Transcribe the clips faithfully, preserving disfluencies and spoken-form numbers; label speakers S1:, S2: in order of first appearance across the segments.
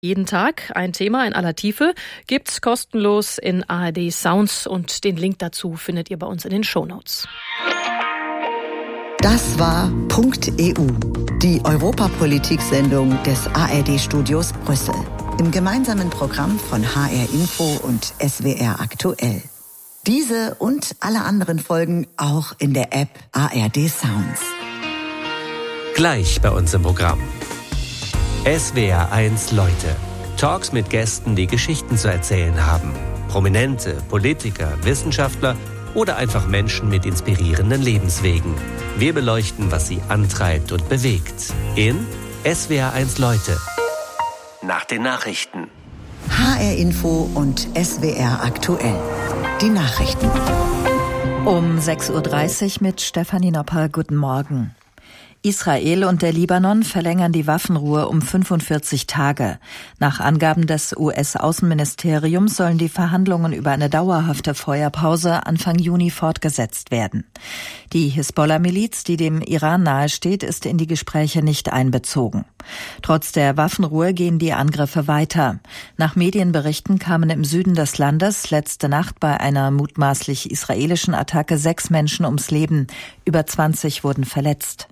S1: Jeden Tag ein Thema in aller Tiefe gibt's kostenlos in A R D Sounds und den Link dazu findet ihr bei uns in den Shownotes.
S2: Das war Punkt E U, die Europapolitik-Sendung des A R D-Studios Brüssel. Im gemeinsamen Programm von H R Info und S W R Aktuell. Diese und alle anderen Folgen auch in der App A R D Sounds.
S3: Gleich bei uns im Programm. S W R eins Leute. Talks mit Gästen, die Geschichten zu erzählen haben. Prominente, Politiker, Wissenschaftler oder einfach Menschen mit inspirierenden Lebenswegen. Wir beleuchten, was sie antreibt und bewegt. In S W R eins Leute. Nach den Nachrichten.
S2: H R Info und S W R Aktuell. Die Nachrichten.
S4: Um sechs Uhr dreißig mit Stefanie Nopper. Guten Morgen. Israel und der Libanon verlängern die Waffenruhe um fünfundvierzig Tage. Nach Angaben des U S-Außenministeriums sollen die Verhandlungen über eine dauerhafte Feuerpause Anfang Juni fortgesetzt werden. Die Hisbollah-Miliz, die dem Iran nahesteht, ist in die Gespräche nicht einbezogen. Trotz der Waffenruhe gehen die Angriffe weiter. Nach Medienberichten kamen im Süden des Landes letzte Nacht bei einer mutmaßlich israelischen Attacke sechs Menschen ums Leben. Über zwanzig wurden verletzt.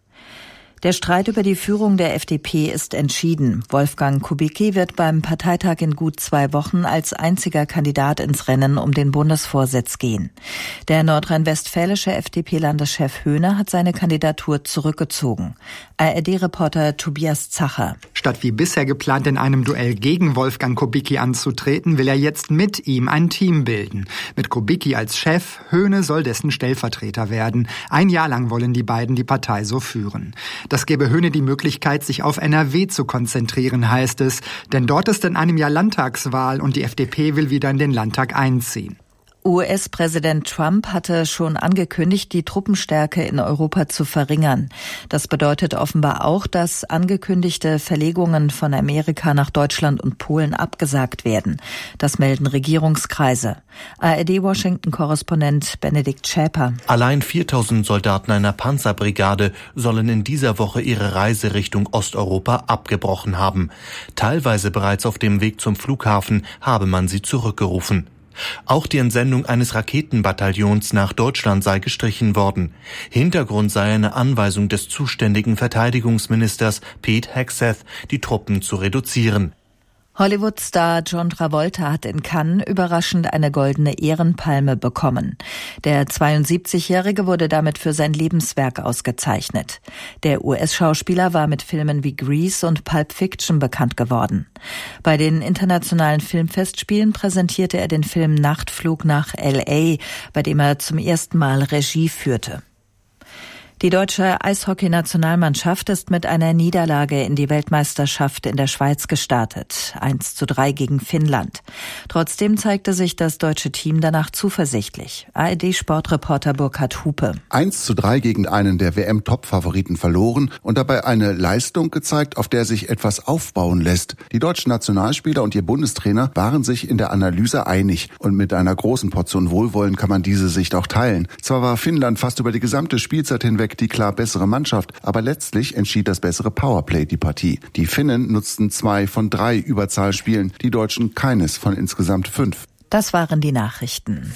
S4: Der Streit über die Führung der F D P ist entschieden. Wolfgang Kubicki wird beim Parteitag in gut zwei Wochen als einziger Kandidat ins Rennen um den Bundesvorsitz gehen. Der nordrhein-westfälische F D P-Landeschef Höhne hat seine Kandidatur zurückgezogen. A R D-Reporter Tobias Zacher.
S5: Statt wie bisher geplant in einem Duell gegen Wolfgang Kubicki anzutreten, will er jetzt mit ihm ein Team bilden. Mit Kubicki als Chef, Höhne soll dessen Stellvertreter werden. Ein Jahr lang wollen die beiden die Partei so führen. Das gebe Höhne die Möglichkeit, sich auf N R W zu konzentrieren, heißt es. Denn dort ist in einem Jahr Landtagswahl und die F D P will wieder in den Landtag einziehen.
S4: U S-Präsident Trump hatte schon angekündigt, die Truppenstärke in Europa zu verringern. Das bedeutet offenbar auch, dass angekündigte Verlegungen von Amerika nach Deutschland und Polen abgesagt werden. Das melden Regierungskreise. A R D-Washington-Korrespondent Benedikt Schäper.
S6: Allein viertausend Soldaten einer Panzerbrigade sollen in dieser Woche ihre Reise Richtung Osteuropa abgebrochen haben. Teilweise bereits auf dem Weg zum Flughafen habe man sie zurückgerufen. Auch die Entsendung eines Raketenbataillons nach Deutschland sei gestrichen worden. Hintergrund sei eine Anweisung des zuständigen Verteidigungsministers Pete Hegseth, die Truppen zu reduzieren.
S4: Hollywood-Star John Travolta hat in Cannes überraschend eine goldene Ehrenpalme bekommen. Der zweiundsiebzigjährige wurde damit für sein Lebenswerk ausgezeichnet. Der U S-Schauspieler war mit Filmen wie Grease und Pulp Fiction bekannt geworden. Bei den internationalen Filmfestspielen präsentierte er den Film Nachtflug nach L A, bei dem er zum ersten Mal Regie führte. Die deutsche Eishockey-Nationalmannschaft ist mit einer Niederlage in die Weltmeisterschaft in der Schweiz gestartet. eins zu drei gegen Finnland. Trotzdem zeigte sich das deutsche Team danach zuversichtlich. A R D-Sportreporter Burkhard Hupe.
S7: eins zu drei gegen einen der W M-Top-Favoriten verloren und dabei eine Leistung gezeigt, auf der sich etwas aufbauen lässt. Die deutschen Nationalspieler und ihr Bundestrainer waren sich in der Analyse einig. Und mit einer großen Portion Wohlwollen kann man diese Sicht auch teilen. Zwar war Finnland fast über die gesamte Spielzeit hinweg die klar bessere Mannschaft, aber letztlich entschied das bessere Powerplay die Partie. Die Finnen nutzten zwei von drei Überzahlspielen, die Deutschen keines von insgesamt fünf.
S4: Das waren die Nachrichten.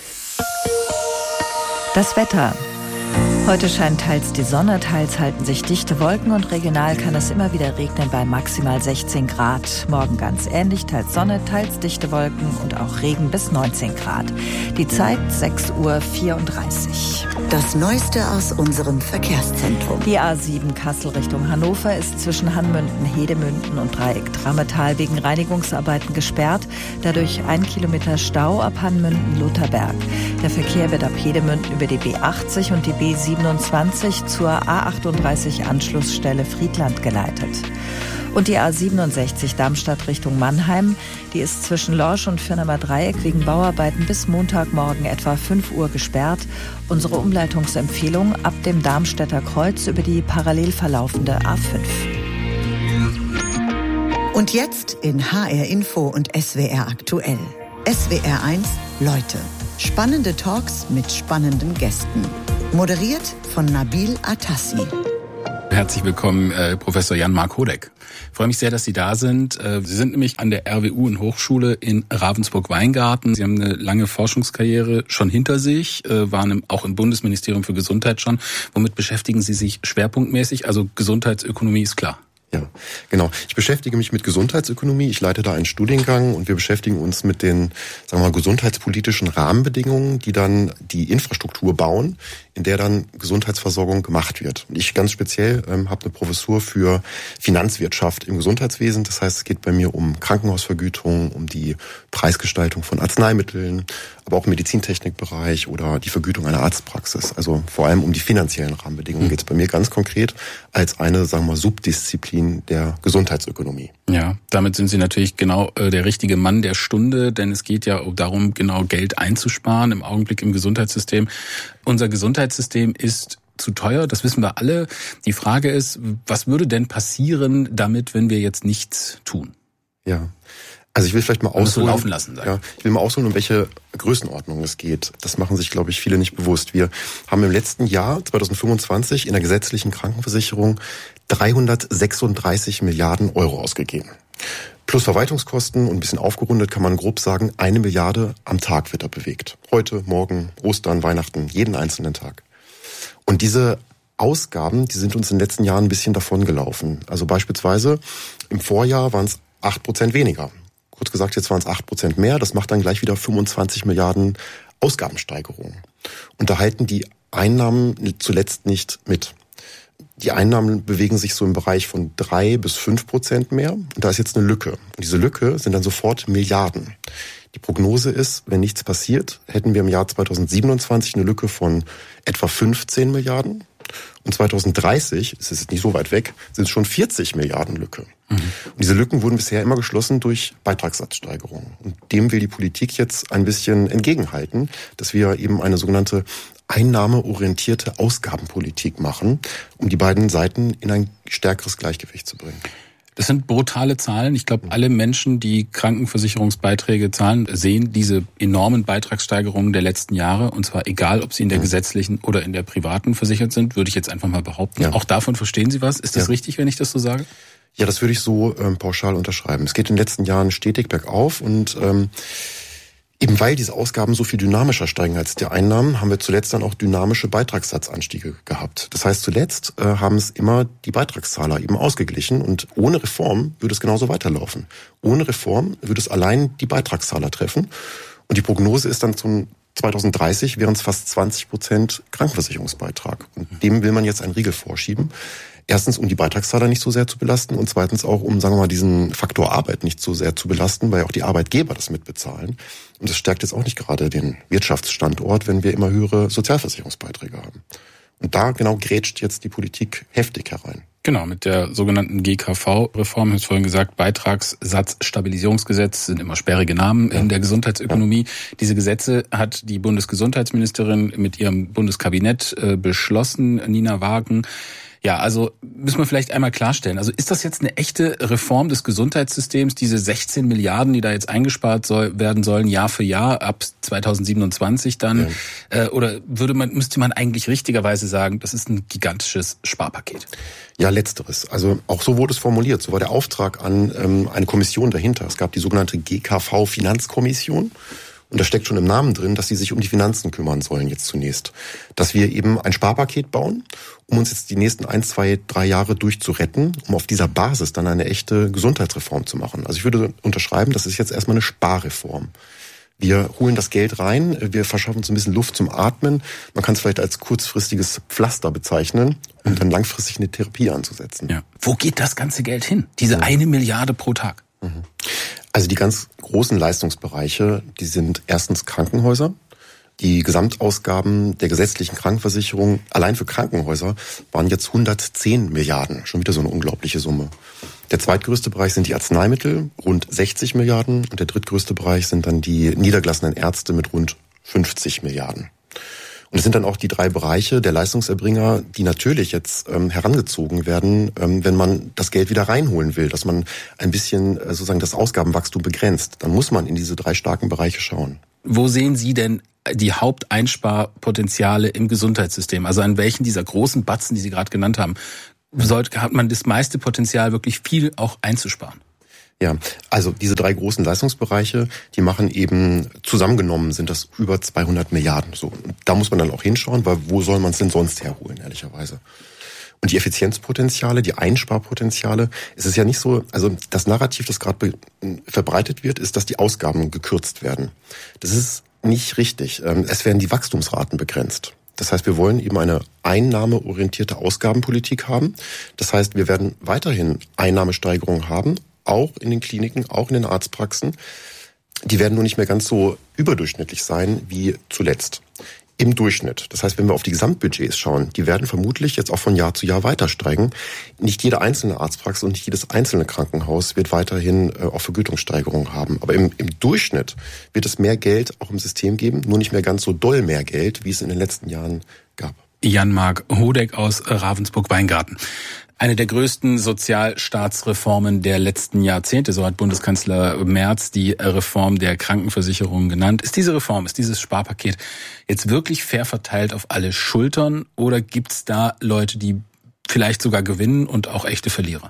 S4: Das Wetter. Heute scheint teils die Sonne, teils halten sich dichte Wolken und regional kann es immer wieder regnen bei maximal sechzehn Grad. Morgen ganz ähnlich, teils Sonne, teils dichte Wolken und auch Regen bis neunzehn Grad. Die Zeit sechs Uhr vierunddreißig.
S2: Das Neueste aus unserem Verkehrszentrum.
S4: Die A sieben Kassel Richtung Hannover ist zwischen Hanmünden, Hedemünden und Dreieck Drammetal wegen Reinigungsarbeiten gesperrt. Dadurch ein Kilometer Stau ab Hanmünden-Lutherberg. Der Verkehr wird ab Hedemünden über die B achtzig und die B siebenundzwanzig zur A achtunddreißig Anschlussstelle Friedland geleitet. Und die A siebenundsechzig Darmstadt Richtung Mannheim, die ist zwischen Lorsch und Firnamer Dreieck wegen Bauarbeiten bis Montagmorgen etwa fünf Uhr gesperrt. Unsere Umleitungsempfehlung ab dem Darmstädter Kreuz über die parallel verlaufende A fünf.
S2: Und jetzt in H R Info und S W R Aktuell. S W R eins Leute. Spannende Talks mit spannenden Gästen. Moderiert von Nabil Atassi.
S8: Herzlich willkommen, äh, Professor Jan-Marc Hodeck. Ich freue mich sehr, dass Sie da sind. Sie sind nämlich an der R W U in Hochschule in Ravensburg-Weingarten. Sie haben eine lange Forschungskarriere schon hinter sich, waren auch im Bundesministerium für Gesundheit schon. Womit beschäftigen Sie sich schwerpunktmäßig? Also Gesundheitsökonomie ist klar.
S9: Ja, genau. Ich beschäftige mich mit Gesundheitsökonomie. Ich leite da einen Studiengang und wir beschäftigen uns mit den, sagen wir mal, gesundheitspolitischen Rahmenbedingungen, die dann die Infrastruktur bauen, in der dann Gesundheitsversorgung gemacht wird. Und ich ganz speziell ähm, habe eine Professur für Finanzwirtschaft im Gesundheitswesen. Das heißt, es geht bei mir um Krankenhausvergütung, um die Preisgestaltung von Arzneimitteln, aber auch im Medizintechnikbereich oder die Vergütung einer Arztpraxis. Also vor allem um die finanziellen Rahmenbedingungen geht es bei mir ganz konkret als eine, sagen wir mal, Subdisziplin der Gesundheitsökonomie.
S8: Ja, damit sind Sie natürlich genau äh, der richtige Mann der Stunde, denn es geht ja darum, genau Geld einzusparen im Augenblick im Gesundheitssystem. Unser Gesundheitssystem ist zu teuer, das wissen wir alle. Die Frage ist, was würde denn passieren damit, wenn wir jetzt nichts tun?
S9: Ja. Also ich will vielleicht mal ausholen,
S8: so laufen lassen, sagen.
S9: Ja, ich will mal ausholen, um welche Größenordnung es geht. Das machen sich, glaube ich, viele nicht bewusst. Wir haben im letzten Jahr, zwanzig fünfundzwanzig, in der gesetzlichen Krankenversicherung dreihundertsechsunddreißig Milliarden Euro ausgegeben. Plus Verwaltungskosten und ein bisschen aufgerundet kann man grob sagen, eine Milliarde am Tag wird da bewegt. Heute, morgen, Ostern, Weihnachten, jeden einzelnen Tag. Und diese Ausgaben, die sind uns in den letzten Jahren ein bisschen davongelaufen. Also beispielsweise im Vorjahr waren es acht Prozent weniger. Kurz gesagt, jetzt waren es acht Prozent mehr. Das macht dann gleich wieder fünfundzwanzig Milliarden Ausgabensteigerungen. Und da halten die Einnahmen zuletzt nicht mit. Die Einnahmen bewegen sich so im Bereich von drei bis fünf Prozent mehr. Und da ist jetzt eine Lücke. Und diese Lücke sind dann sofort Milliarden. Die Prognose ist, wenn nichts passiert, hätten wir im Jahr zweitausendsiebenundzwanzig eine Lücke von etwa fünfzehn Milliarden. Und zweitausenddreißig, es ist nicht so weit weg, sind es schon vierzig Milliarden Lücke. Mhm. Und diese Lücken wurden bisher immer geschlossen durch Beitragssatzsteigerungen. Und dem will die Politik jetzt ein bisschen entgegenhalten, dass wir eben eine sogenannte einnahmeorientierte Ausgabenpolitik machen, um die beiden Seiten in ein stärkeres Gleichgewicht zu bringen.
S8: Das sind brutale Zahlen. Ich glaube, alle Menschen, die Krankenversicherungsbeiträge zahlen, sehen diese enormen Beitragssteigerungen der letzten Jahre. Und zwar egal, ob sie in der gesetzlichen oder in der privaten versichert sind, würde ich jetzt einfach mal behaupten. Ja. Auch davon verstehen Sie was? Ist das ja richtig, wenn ich das so sage?
S9: Ja, das würde ich so ähm, pauschal unterschreiben. Es geht in den letzten Jahren stetig bergauf und ähm, eben weil diese Ausgaben so viel dynamischer steigen als die Einnahmen, haben wir zuletzt dann auch dynamische Beitragssatzanstiege gehabt. Das heißt, zuletzt äh, haben es immer die Beitragszahler eben ausgeglichen und ohne Reform würde es genauso weiterlaufen. Ohne Reform würde es allein die Beitragszahler treffen und die Prognose ist dann zum zweitausenddreißig wären es fast zwanzig Prozent Krankenversicherungsbeitrag. Und dem will man jetzt einen Riegel vorschieben. Erstens, um die Beitragszahler nicht so sehr zu belasten und zweitens auch, um, sagen wir mal, diesen Faktor Arbeit nicht so sehr zu belasten, weil auch die Arbeitgeber das mitbezahlen. Und das stärkt jetzt auch nicht gerade den Wirtschaftsstandort, wenn wir immer höhere Sozialversicherungsbeiträge haben. Und da genau grätscht jetzt die Politik heftig herein.
S8: Genau, mit der sogenannten G K V-Reform, ich habe es vorhin gesagt, Beitragssatzstabilisierungsgesetz sind immer sperrige Namen ja. in der Gesundheitsökonomie. Ja. Diese Gesetze hat die Bundesgesundheitsministerin mit ihrem Bundeskabinett äh, beschlossen, Nina Wagen. Ja, also müssen wir vielleicht einmal klarstellen. Also ist das jetzt eine echte Reform des Gesundheitssystems, diese sechzehn Milliarden, die da jetzt eingespart soll, werden sollen, Jahr für Jahr ab zweitausendsiebenundzwanzig dann? Ja. Äh, oder würde man, müsste man eigentlich richtigerweise sagen, das ist ein gigantisches Sparpaket?
S9: Ja, letzteres. Also auch so wurde es formuliert. So war der Auftrag an ähm, eine Kommission dahinter. Es gab die sogenannte G K V-Finanzkommission. Und da steckt schon im Namen drin, dass sie sich um die Finanzen kümmern sollen jetzt zunächst. Dass wir eben ein Sparpaket bauen, um uns jetzt die nächsten ein, zwei, drei Jahre durchzuretten, um auf dieser Basis dann eine echte Gesundheitsreform zu machen. Also ich würde unterschreiben, das ist jetzt erstmal eine Sparreform. Wir holen das Geld rein, wir verschaffen uns ein bisschen Luft zum Atmen. Man kann es vielleicht als kurzfristiges Pflaster bezeichnen, um dann langfristig eine Therapie anzusetzen.
S8: Ja. Wo geht das ganze Geld hin? Diese ja. eine Milliarde pro Tag?
S9: Mhm. Also die ganz großen Leistungsbereiche, die sind erstens Krankenhäuser. Die Gesamtausgaben der gesetzlichen Krankenversicherung allein für Krankenhäuser waren jetzt hundertzehn Milliarden. Schon wieder so eine unglaubliche Summe. Der zweitgrößte Bereich sind die Arzneimittel, rund sechzig Milliarden. Und der drittgrößte Bereich sind dann die niedergelassenen Ärzte mit rund fünfzig Milliarden. Und es sind dann auch die drei Bereiche der Leistungserbringer, die natürlich jetzt ähm, herangezogen werden, ähm, wenn man das Geld wieder reinholen will, dass man ein bisschen äh, sozusagen das Ausgabenwachstum begrenzt. Dann muss man in diese drei starken Bereiche schauen.
S8: Wo sehen Sie denn die Haupteinsparpotenziale im Gesundheitssystem? Also an welchen dieser großen Batzen, die Sie gerade genannt haben, sollte, hat man das meiste Potenzial, wirklich viel auch einzusparen.
S9: Ja, also diese drei großen Leistungsbereiche, die machen eben, zusammengenommen sind das über zweihundert Milliarden. So, da muss man dann auch hinschauen, weil wo soll man es denn sonst herholen, ehrlicherweise? Und die Effizienzpotenziale, die Einsparpotenziale, es ist ja nicht so, also das Narrativ, das gerade verbreitet wird, ist, dass die Ausgaben gekürzt werden. Das ist nicht richtig. Es werden die Wachstumsraten begrenzt. Das heißt, wir wollen eben eine einnahmeorientierte Ausgabenpolitik haben. Das heißt, wir werden weiterhin Einnahmesteigerungen haben, auch in den Kliniken, auch in den Arztpraxen. Die werden nur nicht mehr ganz so überdurchschnittlich sein wie zuletzt. Im Durchschnitt. Das heißt, wenn wir auf die Gesamtbudgets schauen, die werden vermutlich jetzt auch von Jahr zu Jahr weiter steigen. Nicht jede einzelne Arztpraxis und nicht jedes einzelne Krankenhaus wird weiterhin äh, auch Vergütungssteigerungen haben. Aber im, im Durchschnitt wird es mehr Geld auch im System geben, nur nicht mehr ganz so doll mehr Geld, wie es in den letzten Jahren gab.
S8: Jan-Marc Hodeck aus Ravensburg-Weingarten. Eine der größten Sozialstaatsreformen der letzten Jahrzehnte, so hat Bundeskanzler Merz die Reform der Krankenversicherung genannt. Ist diese Reform, ist dieses Sparpaket jetzt wirklich fair verteilt auf alle Schultern oder gibt's da Leute, die vielleicht sogar gewinnen und auch echte Verlierer?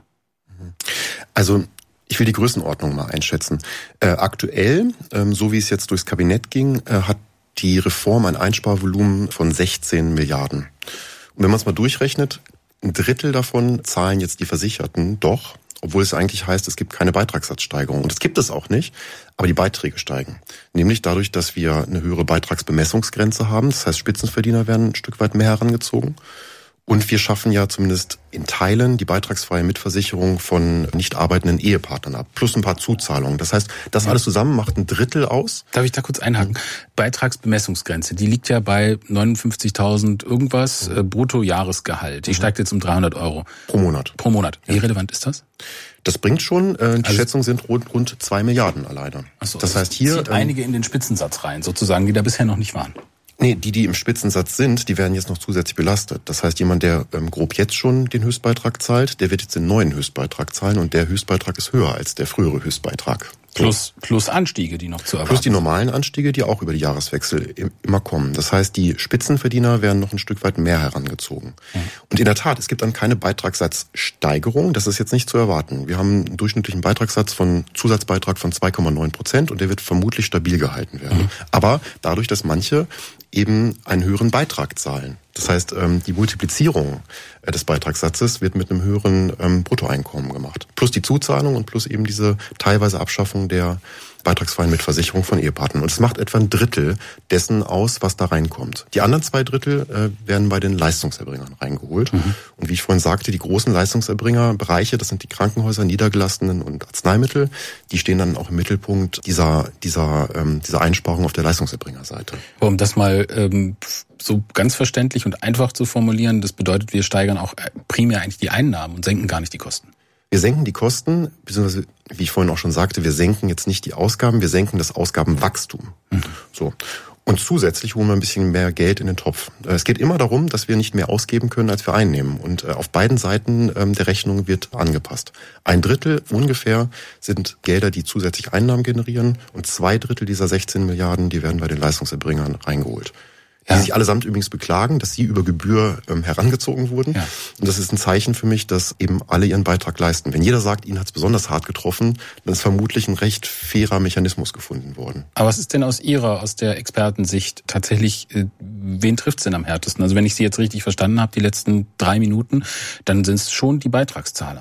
S9: Also ich will die Größenordnung mal einschätzen. Äh, aktuell, ähm, so wie es jetzt durchs Kabinett ging, äh, hat die Reform ein Einsparvolumen von sechzehn Milliarden. Und wenn man es mal durchrechnet, ein Drittel davon zahlen jetzt die Versicherten doch, obwohl es eigentlich heißt, es gibt keine Beitragssatzsteigerung. Und das gibt es auch nicht, aber die Beiträge steigen. Nämlich dadurch, dass wir eine höhere Beitragsbemessungsgrenze haben. Das heißt, Spitzenverdiener werden ein Stück weit mehr herangezogen. Und wir schaffen ja zumindest in Teilen die beitragsfreie Mitversicherung von nicht arbeitenden Ehepartnern ab. Plus ein paar Zuzahlungen. Das heißt, das ja. alles zusammen macht ein Drittel aus.
S8: Darf ich da kurz einhaken? Mhm. Beitragsbemessungsgrenze, die liegt ja bei neunundfünfzigtausend irgendwas mhm. äh, Bruttojahresgehalt. Die mhm. steigt jetzt um dreihundert Euro.
S9: Pro Monat.
S8: Pro Monat. Wie
S9: ja.
S8: relevant ist das?
S9: Das bringt schon, äh, die also, Schätzungen sind rund, rund zwei Milliarden alleine.
S8: Ach so, das heißt hier zieht ähm, einige in den Spitzensatz rein, sozusagen, die da bisher noch nicht waren.
S9: Nee, die, die im Spitzensatz sind, die werden jetzt noch zusätzlich belastet. Das heißt, jemand, der ähm, grob jetzt schon den Höchstbeitrag zahlt, der wird jetzt den neuen Höchstbeitrag zahlen und der Höchstbeitrag ist höher als der frühere Höchstbeitrag.
S8: Plus, plus Anstiege, die noch zu erwarten.
S9: Plus die normalen Anstiege, die auch über die Jahreswechsel immer kommen. Das heißt, die Spitzenverdiener werden noch ein Stück weit mehr herangezogen. Mhm. Und in der Tat, es gibt dann keine Beitragssatzsteigerung. Das ist jetzt nicht zu erwarten. Wir haben einen durchschnittlichen Beitragssatz von Zusatzbeitrag von zwei Komma neun Prozent und der wird vermutlich stabil gehalten werden. Mhm. Aber dadurch, dass manche eben einen höheren Beitrag zahlen. Das heißt, die Multiplizierung des Beitragssatzes wird mit einem höheren Bruttoeinkommen gemacht. Plus die Zuzahlung und plus eben diese teilweise Abschaffung der beitragsfreien Mitversicherung von Ehepartnern. Und es macht etwa ein Drittel dessen aus, was da reinkommt. Die anderen zwei Drittel äh, werden bei den Leistungserbringern reingeholt. Mhm. Und wie ich vorhin sagte, die großen Leistungserbringerbereiche, das sind die Krankenhäuser, Niedergelassenen und Arzneimittel, die stehen dann auch im Mittelpunkt dieser, dieser, ähm, dieser Einsparung auf der Leistungserbringerseite.
S8: Um das mal ähm, so ganz verständlich und einfach zu formulieren, das bedeutet, wir steigern auch primär eigentlich die Einnahmen und senken gar nicht die Kosten.
S9: Wir senken die Kosten, beziehungsweise, wie ich vorhin auch schon sagte, wir senken jetzt nicht die Ausgaben, wir senken das Ausgabenwachstum. Mhm. So. Und zusätzlich holen wir ein bisschen mehr Geld in den Topf. Es geht immer darum, dass wir nicht mehr ausgeben können, als wir einnehmen. Und auf beiden Seiten der Rechnung wird angepasst. Ein Drittel ungefähr sind Gelder, die zusätzlich Einnahmen generieren. Und zwei Drittel dieser sechzehn Milliarden, die werden bei den Leistungserbringern reingeholt. Die ja. sich allesamt übrigens beklagen, dass sie über Gebühr ähm, herangezogen wurden. Ja. Und das ist ein Zeichen für mich, dass eben alle ihren Beitrag leisten. Wenn jeder sagt, ihn hat es besonders hart getroffen, dann ist vermutlich ein recht fairer Mechanismus gefunden worden.
S8: Aber was ist denn aus Ihrer, aus der Expertensicht tatsächlich, äh, wen trifft es denn am härtesten? Also wenn ich Sie jetzt richtig verstanden habe, die letzten drei Minuten, dann sind es schon die Beitragszahler.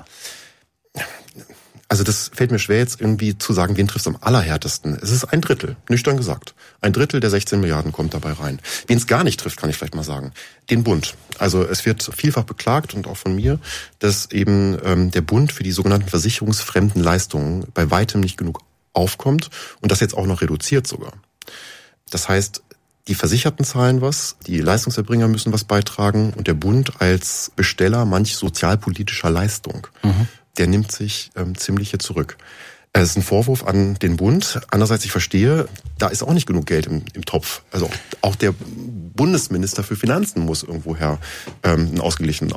S9: Also das fällt mir schwer jetzt irgendwie zu sagen, wen trifft es am allerhärtesten. Es ist ein Drittel, nüchtern gesagt. Ein Drittel der sechzehn Milliarden kommt dabei rein. Wen es gar nicht trifft, kann ich vielleicht mal sagen. Den Bund. Also es wird vielfach beklagt und auch von mir, dass eben ähm, der Bund für die sogenannten versicherungsfremden Leistungen bei weitem nicht genug aufkommt und das jetzt auch noch reduziert sogar. Das heißt, die Versicherten zahlen was, die Leistungserbringer müssen was beitragen und der Bund als Besteller manch sozialpolitischer Leistung, mhm. der nimmt sich ähm, ziemlich hier zurück. Es ist ein Vorwurf an den Bund. Andererseits, ich verstehe, da ist auch nicht genug Geld im, im Topf. Also auch, auch der Bundesminister für Finanzen muss irgendwoher ähm, einen ausgeglichenen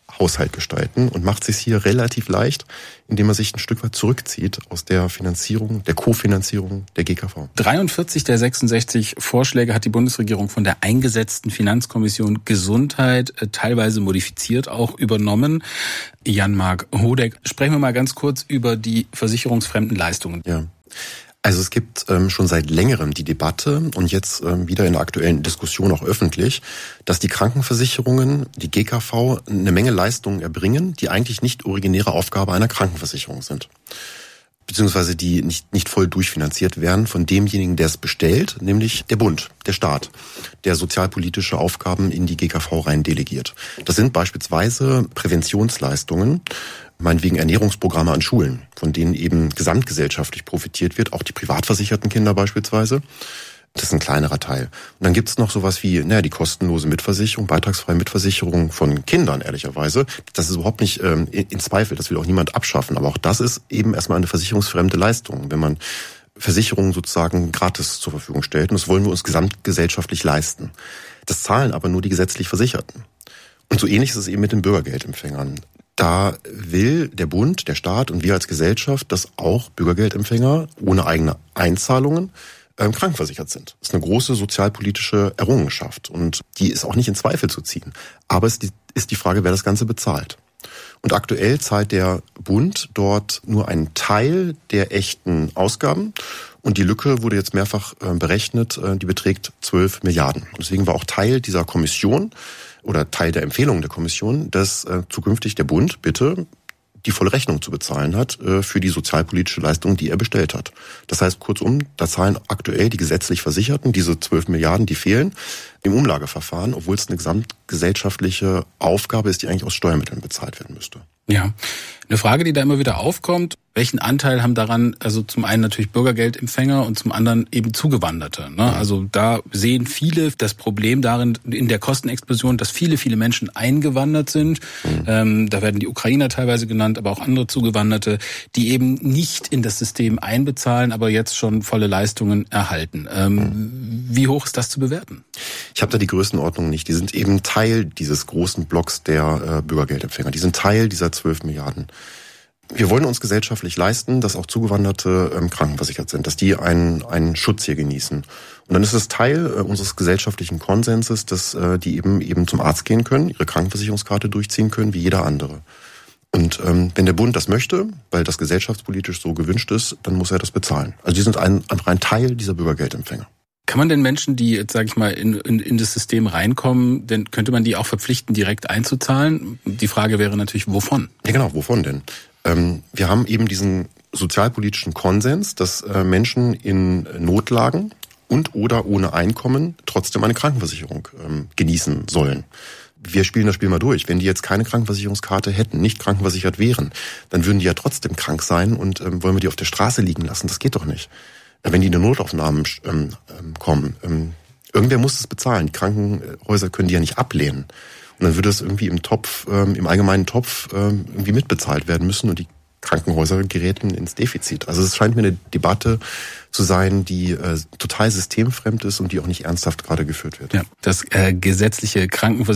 S9: Haushalt gestalten und macht es sich hier relativ leicht, indem er sich ein Stück weit zurückzieht aus der Finanzierung, der Kofinanzierung der G K V.
S8: dreiundvierzig der sechsundsechzig Vorschläge hat die Bundesregierung von der eingesetzten Finanzkommission Gesundheit äh, teilweise modifiziert auch übernommen. Jan-Marc Hodeck, sprechen wir mal ganz kurz über die versicherungsfremden Leistungen.
S9: Ja. Also es gibt ähm, schon seit längerem die Debatte und jetzt ähm, wieder in der aktuellen Diskussion auch öffentlich, dass die Krankenversicherungen, die G K V, eine Menge Leistungen erbringen, die eigentlich nicht originäre Aufgabe einer Krankenversicherung sind. Beziehungsweise die nicht, nicht voll durchfinanziert werden von demjenigen, der es bestellt, nämlich der Bund, der Staat, der sozialpolitische Aufgaben in die G K V rein delegiert. Das sind beispielsweise Präventionsleistungen, meinetwegen Ernährungsprogramme an Schulen, von denen eben gesamtgesellschaftlich profitiert wird, auch die privat versicherten Kinder beispielsweise. Das ist ein kleinerer Teil. Und dann gibt es noch sowas wie naja, die kostenlose Mitversicherung, beitragsfreie Mitversicherung von Kindern, ehrlicherweise. Das ist überhaupt nicht ähm, in Zweifel, das will auch niemand abschaffen. Aber auch das ist eben erstmal eine versicherungsfremde Leistung, wenn man Versicherungen sozusagen gratis zur Verfügung stellt. Und das wollen wir uns gesamtgesellschaftlich leisten. Das zahlen aber nur die gesetzlich Versicherten. Und so ähnlich ist es eben mit den Bürgergeldempfängern. Da will der Bund, der Staat und wir als Gesellschaft, dass auch Bürgergeldempfänger ohne eigene Einzahlungen ähm, krankenversichert sind. Das ist eine große sozialpolitische Errungenschaft und die ist auch nicht in Zweifel zu ziehen. Aber es ist die Frage, wer das Ganze bezahlt. Und aktuell zahlt der Bund dort nur einen Teil der echten Ausgaben. Und die Lücke wurde jetzt mehrfach äh, berechnet, äh, die beträgt zwölf Milliarden. Und deswegen war auch Teil dieser Kommission oder Teil der Empfehlung der Kommission, dass äh, zukünftig der Bund bitte die volle Rechnung zu bezahlen hat äh, für die sozialpolitische Leistung, die er bestellt hat. Das heißt, kurzum, da zahlen aktuell die gesetzlich Versicherten diese zwölf Milliarden, die fehlen, im Umlageverfahren, obwohl es eine gesamtgesellschaftliche Aufgabe ist, die eigentlich aus Steuermitteln bezahlt werden müsste.
S8: Ja, eine Frage, die da immer wieder aufkommt, welchen Anteil haben daran, also zum einen natürlich Bürgergeldempfänger und zum anderen eben Zugewanderte, ne? Also da sehen viele das Problem darin, in der Kostenexplosion, dass viele, viele Menschen eingewandert sind. Mhm. Ähm, da werden die Ukrainer teilweise genannt, aber auch andere Zugewanderte, die eben nicht in das System einbezahlen, aber jetzt schon volle Leistungen erhalten. Ähm, mhm. Wie hoch ist das zu bewerten?
S9: Ich habe da die Größenordnung nicht. Die sind eben Teil dieses großen Blocks der äh, Bürgergeldempfänger. Die sind Teil dieser zwölf Milliarden. Wir wollen uns gesellschaftlich leisten, dass auch Zugewanderte ähm, krankenversichert sind, dass die einen, einen Schutz hier genießen. Und dann ist es Teil äh, unseres gesellschaftlichen Konsenses, dass äh, die eben eben zum Arzt gehen können, ihre Krankenversicherungskarte durchziehen können, wie jeder andere. Und ähm, wenn der Bund das möchte, weil das gesellschaftspolitisch so gewünscht ist, dann muss er das bezahlen. Also die sind ein, einfach ein Teil dieser Bürgergeldempfänger.
S8: Kann man denn Menschen, die jetzt, sage ich mal, in, in, in das System reinkommen, denn könnte man die auch verpflichten, direkt einzuzahlen? Die Frage wäre natürlich, wovon?
S9: Ja genau, wovon denn? Ähm, wir haben eben diesen sozialpolitischen Konsens, dass äh, Menschen in Notlagen und oder ohne Einkommen trotzdem eine Krankenversicherung ähm, genießen sollen. Wir spielen das Spiel mal durch. Wenn die jetzt keine Krankenversicherungskarte hätten, nicht krankenversichert wären, dann würden die ja trotzdem krank sein und ähm, wollen wir die auf der Straße liegen lassen? Das geht doch nicht. Wenn die in eine Notaufnahme ähm, kommen, ähm, irgendwer muss es bezahlen. Die Krankenhäuser können die ja nicht ablehnen. Und dann würde es irgendwie im Topf, ähm, im allgemeinen Topf ähm, irgendwie mitbezahlt werden müssen und die Krankenhäuser geraten ins Defizit. Also es scheint mir eine Debatte zu sein, die äh, total systemfremd ist und die auch nicht ernsthaft gerade geführt wird.
S8: Ja, das äh, gesetzliche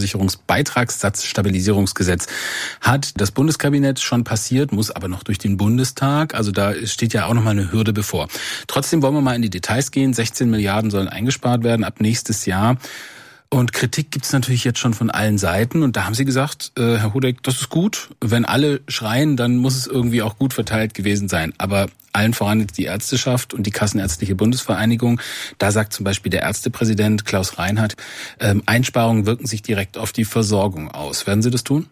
S8: Krankenversicherungsbeitragssatzstabilisierungsgesetz hat das Bundeskabinett schon passiert, muss aber noch durch den Bundestag. Also da steht ja auch noch mal eine Hürde bevor. Trotzdem wollen wir mal in die Details gehen. sechzehn Milliarden sollen eingespart werden ab nächstes Jahr. Und Kritik gibt's natürlich jetzt schon von allen Seiten. Und da haben Sie gesagt, äh, Herr Hodeck, das ist gut. Wenn alle schreien, dann muss es irgendwie auch gut verteilt gewesen sein. Aber allen voran jetzt die Ärzteschaft und die Kassenärztliche Bundesvereinigung. Da sagt zum Beispiel der Ärztepräsident Klaus Reinhardt, ähm, Einsparungen wirken sich direkt auf die Versorgung aus. Werden Sie das tun?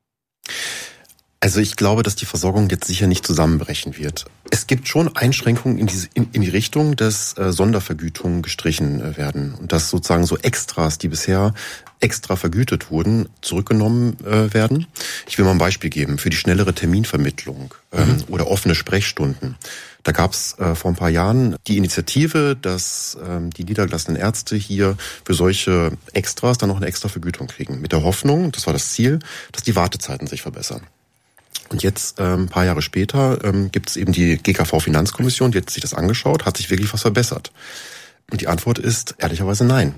S9: Also ich glaube, dass die Versorgung jetzt sicher nicht zusammenbrechen wird. Es gibt schon Einschränkungen in die, in, in die Richtung, dass äh, Sondervergütungen gestrichen äh, werden und dass sozusagen so Extras, die bisher extra vergütet wurden, zurückgenommen äh, werden. Ich will mal ein Beispiel geben für die schnellere Terminvermittlung ähm, mhm. oder offene Sprechstunden. Da gab es äh, vor ein paar Jahren die Initiative, dass ähm, die niedergelassenen Ärzte hier für solche Extras dann noch eine extra Vergütung kriegen. Mit der Hoffnung, das war das Ziel, dass die Wartezeiten sich verbessern. Und jetzt, ähm, ein paar Jahre später, ähm, gibt es eben die G K V-Finanzkommission, die hat sich das angeschaut, hat sich wirklich was verbessert. Und die Antwort ist ehrlicherweise nein.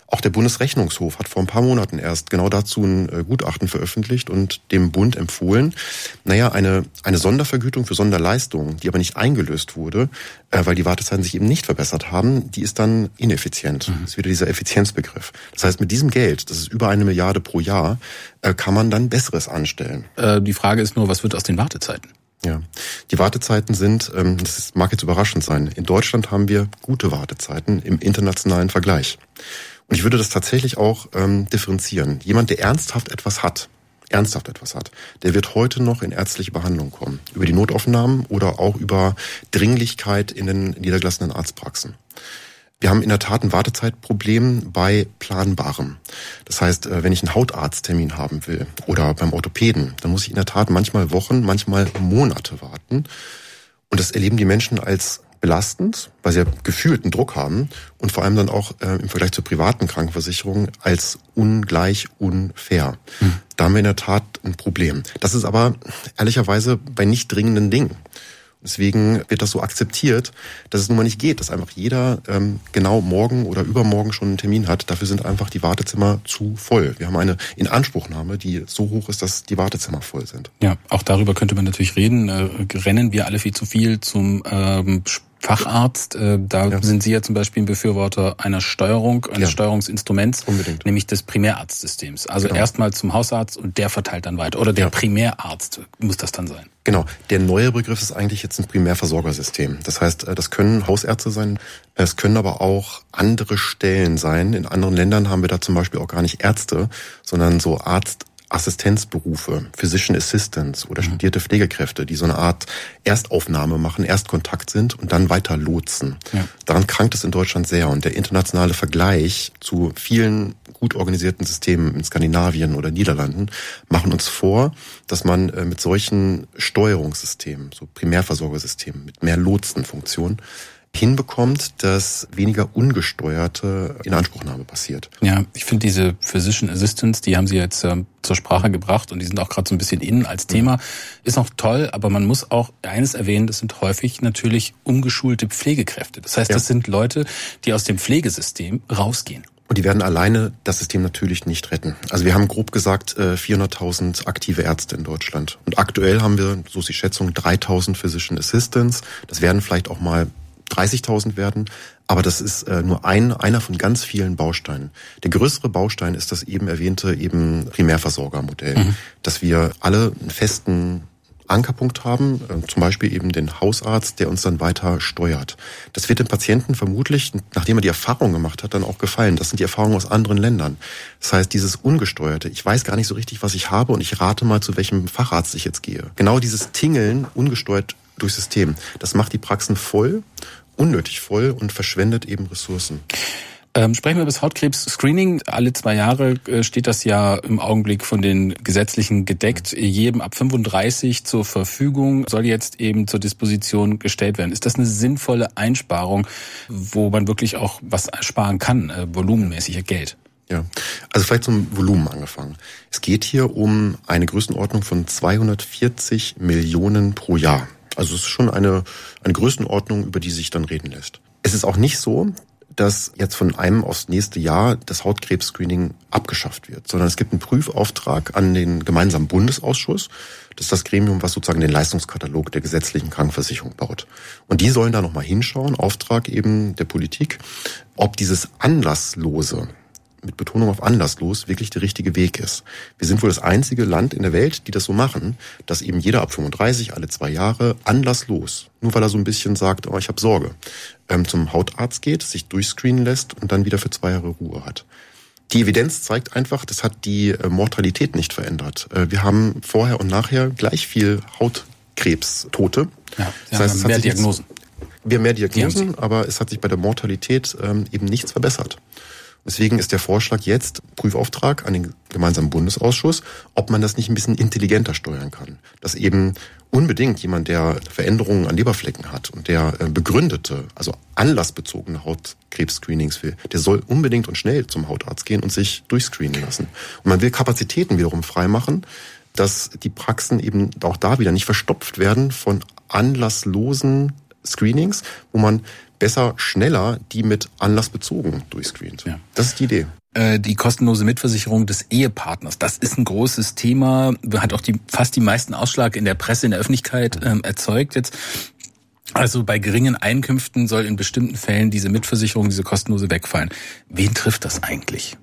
S9: Auch der Bundesrechnungshof hat vor ein paar Monaten erst genau dazu ein Gutachten veröffentlicht und dem Bund empfohlen, naja, eine, eine Sondervergütung für Sonderleistungen, die aber nicht eingelöst wurde, äh, weil die Wartezeiten sich eben nicht verbessert haben, die ist dann ineffizient. Mhm. Das ist wieder dieser Effizienzbegriff. Das heißt, mit diesem Geld, das ist über eine Milliarde pro Jahr, äh, kann man dann Besseres anstellen.
S8: Äh, die Frage ist nur, was wird aus den Wartezeiten?
S9: Ja, die Wartezeiten sind, ähm, das mag jetzt überraschend sein, in Deutschland haben wir gute Wartezeiten im internationalen Vergleich. Und ich würde das tatsächlich auch ähm, differenzieren. Jemand, der ernsthaft etwas hat, ernsthaft etwas hat, der wird heute noch in ärztliche Behandlung kommen. Über die Notaufnahmen oder auch über Dringlichkeit in den niedergelassenen Arztpraxen. Wir haben in der Tat ein Wartezeitproblem bei Planbarem. Das heißt, wenn ich einen Hautarzttermin haben will oder beim Orthopäden, dann muss ich in der Tat manchmal Wochen, manchmal Monate warten. Und das erleben die Menschen als belastend, weil sie ja gefühlten Druck haben und vor allem dann auch äh, im Vergleich zur privaten Krankenversicherung als ungleich unfair. Hm. Da haben wir in der Tat ein Problem. Das ist aber ehrlicherweise bei nicht dringenden Dingen. Deswegen wird das so akzeptiert, dass es nun mal nicht geht, dass einfach jeder ähm, genau morgen oder übermorgen schon einen Termin hat. Dafür sind einfach die Wartezimmer zu voll. Wir haben eine Inanspruchnahme, die so hoch ist, dass die Wartezimmer voll sind.
S8: Ja, auch darüber könnte man natürlich reden. Äh, rennen wir alle viel zu viel zum ähm, Facharzt. Äh, da ja. sind Sie ja zum Beispiel ein Befürworter einer Steuerung, eines ja. Steuerungsinstruments, Unbedingt. nämlich des Primärarztsystems. Also genau. erstmal zum Hausarzt und der verteilt dann weiter. Oder der ja. Primärarzt muss das dann sein.
S9: Genau. Der neue Begriff ist eigentlich jetzt ein Primärversorgersystem. Das heißt, das können Hausärzte sein, es können aber auch andere Stellen sein. In anderen Ländern haben wir da zum Beispiel auch gar nicht Ärzte, sondern so Arzt Assistenzberufe, Physician Assistants oder studierte Pflegekräfte, die so eine Art Erstaufnahme machen, Erstkontakt sind und dann weiter lotsen. Ja. Daran krankt es in Deutschland sehr. Und der internationale Vergleich zu vielen gut organisierten Systemen in Skandinavien oder Niederlanden machen uns vor, dass man mit solchen Steuerungssystemen, so Primärversorgersystemen mit mehr Lotsenfunktionen, hinbekommt, dass weniger ungesteuerte Inanspruchnahme passiert.
S8: Ja, ich finde diese Physician Assistants, die haben Sie jetzt äh, zur Sprache gebracht und die sind auch gerade so ein bisschen innen als Thema. Mhm. Ist noch toll, aber man muss auch eines erwähnen, das sind häufig natürlich umgeschulte Pflegekräfte. Das heißt, ja. das sind Leute, die aus dem Pflegesystem rausgehen.
S9: Und die werden alleine das System natürlich nicht retten. Also wir haben grob gesagt vierhunderttausend aktive Ärzte in Deutschland. Und aktuell haben wir, so ist die Schätzung, dreitausend Physician Assistants. Das werden vielleicht auch mal dreißigtausend werden, aber das ist äh, nur ein einer von ganz vielen Bausteinen. Der größere Baustein ist das eben erwähnte eben Primärversorgermodell, mhm. dass wir alle einen festen Ankerpunkt haben, äh, zum Beispiel eben den Hausarzt, der uns dann weiter steuert. Das wird dem Patienten vermutlich, nachdem er die Erfahrung gemacht hat, dann auch gefallen. Das sind die Erfahrungen aus anderen Ländern. Das heißt, dieses Ungesteuerte, ich weiß gar nicht so richtig, was ich habe und ich rate mal, zu welchem Facharzt ich jetzt gehe. Genau dieses Tingeln, ungesteuert durch System, das macht die Praxen voll, unnötig voll und verschwendet eben Ressourcen.
S8: Ähm, sprechen wir über das Hautkrebs-Screening. Alle zwei Jahre äh, steht das ja im Augenblick von den Gesetzlichen gedeckt. Jedem ab fünfunddreißig zur Verfügung, soll jetzt eben zur Disposition gestellt werden. Ist das eine sinnvolle Einsparung, wo man wirklich auch was sparen kann, äh, volumenmäßig Geld?
S9: Ja, also vielleicht zum Volumen angefangen. Es geht hier um eine Größenordnung von zweihundertvierzig Millionen pro Jahr. Also es ist schon eine, eine Größenordnung, über die sich dann reden lässt. Es ist auch nicht so, dass jetzt von einem aufs nächste Jahr das Hautkrebs-Screening abgeschafft wird, sondern es gibt einen Prüfauftrag an den gemeinsamen Bundesausschuss. Das ist das Gremium, was sozusagen den Leistungskatalog der gesetzlichen Krankenversicherung baut. Und die sollen da nochmal hinschauen, Auftrag eben der Politik, ob dieses anlasslose, mit Betonung auf anlasslos, wirklich der richtige Weg ist. Wir sind wohl das einzige Land in der Welt, die das so machen, dass eben jeder ab fünfunddreißig, alle zwei Jahre, anlasslos, nur weil er so ein bisschen sagt, oh, ich habe Sorge, ähm, zum Hautarzt geht, sich durchscreenen lässt und dann wieder für zwei Jahre Ruhe hat. Die Evidenz zeigt einfach, das hat die äh, Mortalität nicht verändert. Äh, wir haben vorher und nachher gleich viel Hautkrebstote.
S8: Ja, das heißt, es mehr hat Diagnosen.
S9: Jetzt, wir haben mehr Diagnosen, aber es hat sich bei der Mortalität ähm, eben nichts verbessert. Deswegen ist der Vorschlag jetzt, Prüfauftrag an den gemeinsamen Bundesausschuss, ob man das nicht ein bisschen intelligenter steuern kann. Dass eben unbedingt jemand, der Veränderungen an Leberflecken hat und der begründete, also anlassbezogene Hautkrebs-Screenings will, der soll unbedingt und schnell zum Hautarzt gehen und sich durchscreenen lassen. Und man will Kapazitäten wiederum freimachen, dass die Praxen eben auch da wieder nicht verstopft werden von anlasslosen Screenings, wo man besser, schneller die mit Anlass bezogen durchscreent. Ja. Das ist die Idee.
S8: Die kostenlose Mitversicherung des Ehepartners, das ist ein großes Thema, hat auch die, fast die meisten Ausschlag in der Presse, in der Öffentlichkeit ähm, erzeugt jetzt. Also bei geringen Einkünften soll in bestimmten Fällen diese Mitversicherung, diese kostenlose wegfallen. Wen trifft das eigentlich?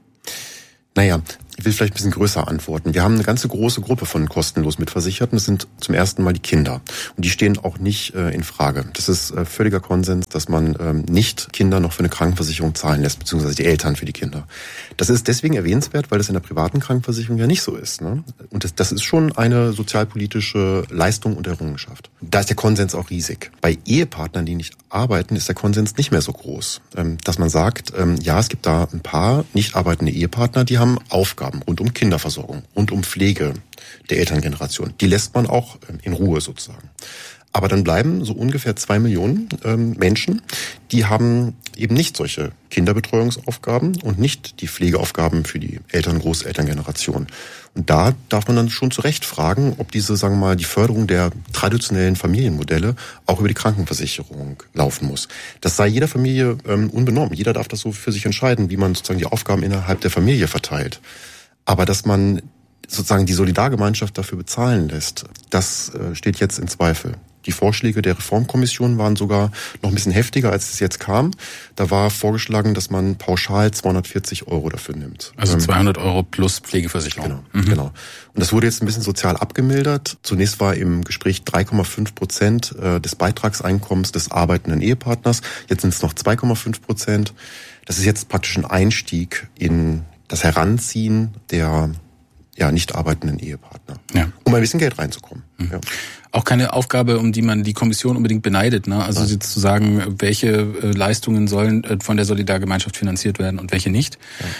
S9: Naja, ich will vielleicht ein bisschen größer antworten. Wir haben eine ganze große Gruppe von kostenlos Mitversicherten. Das sind zum ersten Mal die Kinder. Und die stehen auch nicht äh, in Frage. Das ist äh, völliger Konsens, dass man ähm, nicht Kinder noch für eine Krankenversicherung zahlen lässt, beziehungsweise die Eltern für die Kinder. Das ist deswegen erwähnenswert, weil das in der privaten Krankenversicherung ja nicht so ist. Ne? Und das, das ist schon eine sozialpolitische Leistung und Errungenschaft. Da ist der Konsens auch riesig. Bei Ehepartnern, die nicht arbeiten, ist der Konsens nicht mehr so groß. Ähm, dass man sagt, ähm, ja, es gibt da ein paar nicht arbeitende Ehepartner, die haben Aufgaben rund um Kinderversorgung, rund um Pflege der Elterngeneration. Die lässt man auch in Ruhe sozusagen. Aber dann bleiben so ungefähr zwei Millionen ähm, Menschen, die haben eben nicht solche Kinderbetreuungsaufgaben und nicht die Pflegeaufgaben für die Eltern- und Großelterngeneration. Und da darf man dann schon zu Recht fragen, ob diese, sagen wir mal, die Förderung der traditionellen Familienmodelle auch über die Krankenversicherung laufen muss. Das sei jeder Familie ähm, unbenommen. Jeder darf das so für sich entscheiden, wie man sozusagen die Aufgaben innerhalb der Familie verteilt. Aber dass man sozusagen die Solidargemeinschaft dafür bezahlen lässt, das äh, steht jetzt in Zweifel. Die Vorschläge der Reformkommission waren sogar noch ein bisschen heftiger, als es jetzt kam. Da war vorgeschlagen, dass man pauschal zweihundertvierzig Euro dafür nimmt.
S8: Also zweihundert Euro plus Pflegeversicherung.
S9: Genau, mhm. genau. Und das wurde jetzt ein bisschen sozial abgemildert. Zunächst war im Gespräch drei Komma fünf Prozent des Beitragseinkommens des arbeitenden Ehepartners. Jetzt sind es noch zwei Komma fünf Prozent. Das ist jetzt praktisch ein Einstieg in das Heranziehen der ja nicht arbeitenden Ehepartner, ja. um ein bisschen Geld reinzukommen.
S8: Mhm. Ja. Auch keine Aufgabe, um die man die Kommission unbedingt beneidet, ne? Also jetzt zu sagen, welche Leistungen sollen von der Solidargemeinschaft finanziert werden und welche nicht.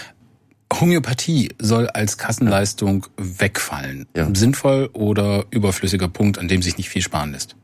S8: Ja. Homöopathie soll als Kassenleistung wegfallen. Ja. Sinnvoll oder überflüssiger Punkt, an dem sich nicht viel sparen lässt?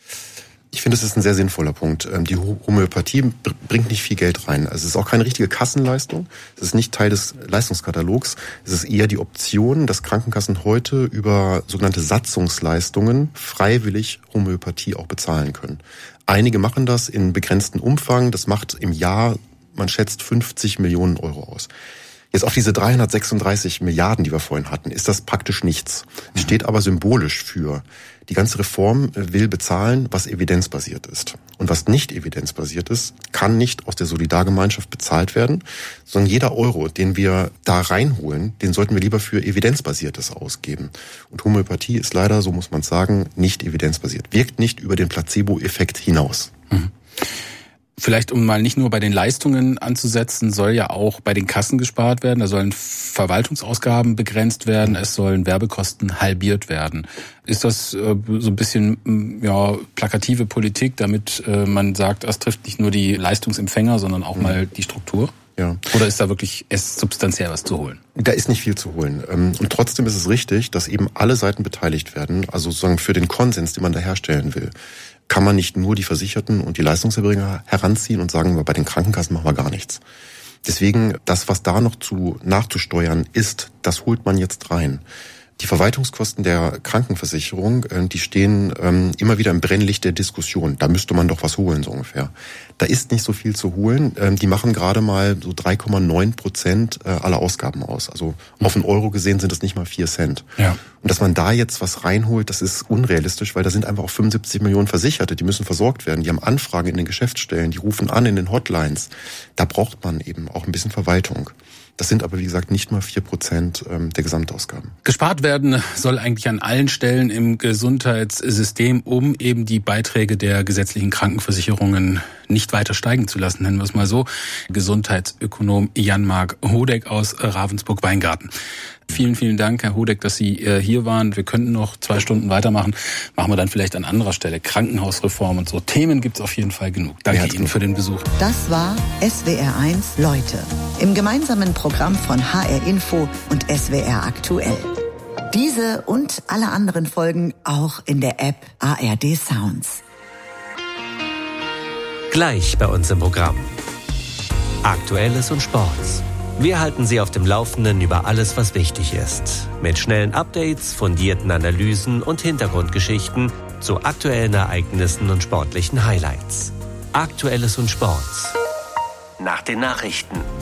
S9: Ich finde, das ist ein sehr sinnvoller Punkt. Die Homöopathie bringt nicht viel Geld rein. Also es ist auch keine richtige Kassenleistung. Es ist nicht Teil des Leistungskatalogs. Es ist eher die Option, dass Krankenkassen heute über sogenannte Satzungsleistungen freiwillig Homöopathie auch bezahlen können. Einige machen das in begrenztem Umfang. Das macht im Jahr, man schätzt, fünfzig Millionen Euro aus. Jetzt auf diese dreihundertsechsunddreißig Milliarden, die wir vorhin hatten, ist das praktisch nichts. Es steht aber symbolisch für. Die ganze Reform will bezahlen, was evidenzbasiert ist. Und was nicht evidenzbasiert ist, kann nicht aus der Solidargemeinschaft bezahlt werden, sondern jeder Euro, den wir da reinholen, den sollten wir lieber für Evidenzbasiertes ausgeben. Und Homöopathie ist leider, so muss man sagen, nicht evidenzbasiert. Wirkt nicht über den Placebo-Effekt hinaus.
S8: Mhm. Vielleicht, um mal nicht nur bei den Leistungen anzusetzen, soll ja auch bei den Kassen gespart werden. Da sollen Verwaltungsausgaben begrenzt werden. Es sollen Werbekosten halbiert werden. Ist das äh, so ein bisschen ja plakative Politik, damit äh, man sagt, es trifft nicht nur die Leistungsempfänger, sondern auch mhm. mal die Struktur? Ja. Oder ist da wirklich es substanziell was zu holen?
S9: Da ist nicht viel zu holen. Und trotzdem ist es richtig, dass eben alle Seiten beteiligt werden. Also sozusagen für den Konsens, den man da herstellen will, kann man nicht nur die Versicherten und die Leistungserbringer heranziehen und sagen, bei den Krankenkassen machen wir gar nichts. Deswegen, das, was da noch zu nachzusteuern ist, das holt man jetzt rein. Die Verwaltungskosten der Krankenversicherung, die stehen ähm, immer wieder im Brennlicht der Diskussion. Da müsste man doch was holen, so ungefähr. Da ist nicht so viel zu holen. Ähm, die machen gerade mal so drei Komma neun Prozent äh, aller Ausgaben aus. Also auf einen Euro gesehen sind das nicht mal vier Cent. Ja. Und dass man da jetzt was reinholt, das ist unrealistisch, weil da sind einfach auch fünfundsiebzig Millionen Versicherte, die müssen versorgt werden. Die haben Anfragen in den Geschäftsstellen, die rufen an in den Hotlines. Da braucht man eben auch ein bisschen Verwaltung. Das sind aber, wie gesagt, nicht mal vier Prozent der Gesamtausgaben.
S8: Gespart werden soll eigentlich an allen Stellen im Gesundheitssystem, um eben die Beiträge der gesetzlichen Krankenversicherungen nicht weiter steigen zu lassen, nennen wir es mal so. Gesundheitsökonom Jan-Marc Hodeck aus Ravensburg-Weingarten. Vielen, vielen Dank, Herr Hodeck, dass Sie hier waren. Wir könnten noch zwei Stunden weitermachen. Machen wir dann vielleicht an anderer Stelle. Krankenhausreform und so. Themen gibt es auf jeden Fall genug. Danke Ihnen für den Besuch.
S2: Das war S W R eins Leute im gemeinsamen Programm von H R Info und S W R aktuell. Diese und alle anderen Folgen auch in der App A R D Sounds.
S3: Gleich bei uns im Programm. Aktuelles und Sports. Wir halten Sie auf dem Laufenden über alles, was wichtig ist. Mit schnellen Updates, fundierten Analysen und Hintergrundgeschichten, zu aktuellen Ereignissen und sportlichen Highlights. Aktuelles und Sport. Nach den Nachrichten.